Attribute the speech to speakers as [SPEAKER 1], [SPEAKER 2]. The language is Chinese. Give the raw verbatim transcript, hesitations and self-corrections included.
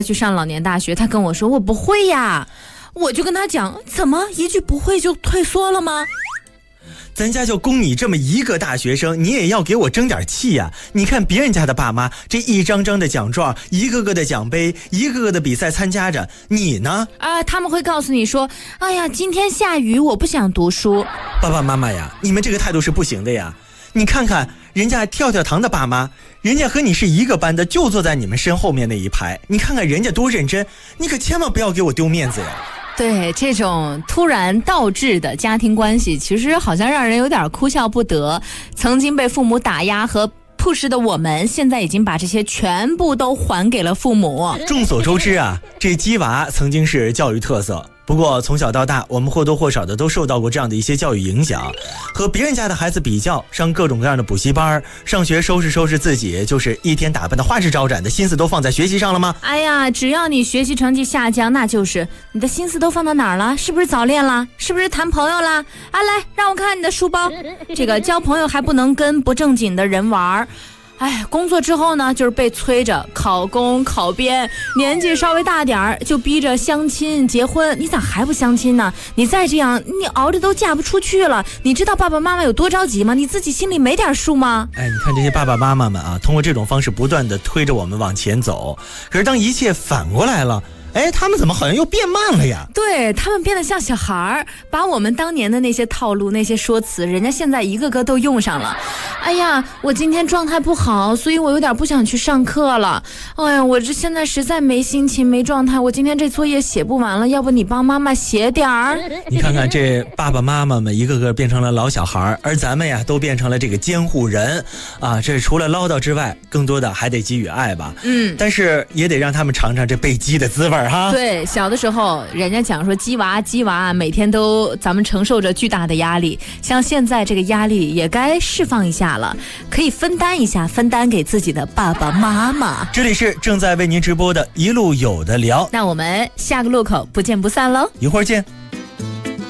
[SPEAKER 1] 去上老年大学，他跟我说我不会呀，我就跟他讲，怎么一句不会就退缩了吗？
[SPEAKER 2] 咱家就供你这么一个大学生，你也要给我争点气呀！你看别人家的爸妈，这一张张的奖状，一个个的奖杯，一个个的比赛参加着，你呢？
[SPEAKER 1] 啊，他们会告诉你说，哎呀，今天下雨，我不想读书。
[SPEAKER 2] 爸爸妈妈呀，你们这个态度是不行的呀！你看看人家跳跳糖的爸妈，人家和你是一个班的，就坐在你们身后面那一排，你看看人家多认真，你可千万不要给我丢面子呀！
[SPEAKER 1] 对，这种突然倒置的家庭关系，其实好像让人有点哭笑不得。曾经被父母打压和push的我们，现在已经把这些全部都还给了父母。
[SPEAKER 2] 众所周知啊，这鸡娃曾经是教育特色。不过从小到大，我们或多或少的都受到过这样的一些教育影响，和别人家的孩子比较，上各种各样的补习班，上学收拾收拾自己，就是一天打扮的花枝招展的，心思都放在学习上了吗？
[SPEAKER 1] 哎呀，只要你学习成绩下降，那就是你的心思都放到哪儿了？是不是早恋了？是不是谈朋友了？啊，来，让我看你的书包。这个交朋友还不能跟不正经的人玩。哎，工作之后呢，就是被催着考公考编，年纪稍微大点儿就逼着相亲结婚。你咋还不相亲呢？你再这样，你熬着都嫁不出去了。你知道爸爸妈妈有多着急吗？你自己心里没点数吗？
[SPEAKER 2] 哎，你看这些爸爸妈妈们啊，通过这种方式不断的推着我们往前走。可是当一切反过来了，哎，他们怎么好像又变慢了呀？
[SPEAKER 1] 对，他们变得像小孩儿，把我们当年的那些套路、那些说辞，人家现在一个个都用上了。哎呀，我今天状态不好，所以我有点不想去上课了。哎呀，我这现在实在没心情、没状态，我今天这作业写不完了，要不你帮妈妈写点儿？
[SPEAKER 2] 你看看这爸爸妈妈们一个个变成了老小孩，而咱们呀都变成了这个监护人啊！这除了唠叨之外，更多的还得给予爱吧。嗯，但是也得让他们尝尝这被鸡的滋味哈。
[SPEAKER 1] 对，小的时候人家讲说鸡娃鸡娃每天都咱们承受着巨大的压力，像现在这个压力也该释放一下了，可以分担一下，分担给自己的爸爸妈妈。
[SPEAKER 2] 这里是正在为您直播的一路有的聊，
[SPEAKER 1] 那我们下个路口不见不散喽，
[SPEAKER 2] 一会儿见。